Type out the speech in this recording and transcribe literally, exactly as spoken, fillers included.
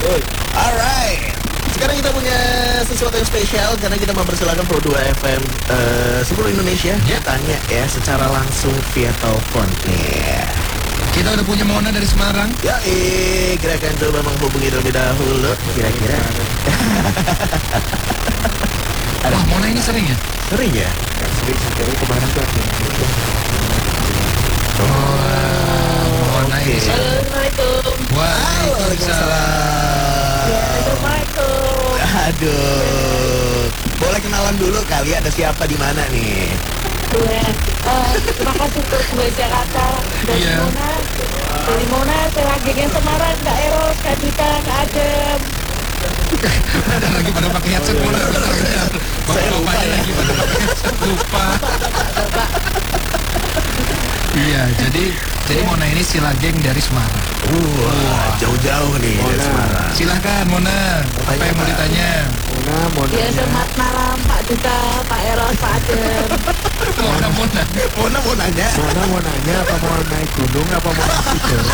Alright. Sekarang kita punya sesuatu yang spesial karena kita mempersilakan Pro dua F M uh, seluruh Indonesia Ya. tanya ya secara langsung via telepon. Yeah. Kita udah punya Mona dari Semarang. Ya, eh, kira-kira coba menghubungi terlebih dahulu. Kira-kira. Wah, Mona ini sering ya? Sering ya? Sering sekali kemarin tuh ada. Oh, Mona ini sering. Assalamualaikum. Waalaikumsalam. Assalamualaikum. Aduh. Boleh kenalan dulu kali ada siapa di mana nih? Ya, uh, terima kasih untuk Kembali Jakarta dari Iya. Mona. Dari Mona, saya geng Semarang, Kak Eros, Kak Dita, Kak Adem. Ada lagi pada pakai headset Mona. Bapak-bapaknya lagi pada pakai headset. Lupa. Iya, jadi jadi Mona ini sila geng dari Semarang. Wah, jauh-jauh nih dari Mona. Semarang. Silahkan Mona, apa yang mau ditanya? Mona, Mona. Ya, selamat malam Pak Dita, Pak Eros, Pak Adem. Mona, Mona. Mona mau nanya. Mona mau nanya apa mau naik gunung apa mau naik kuda?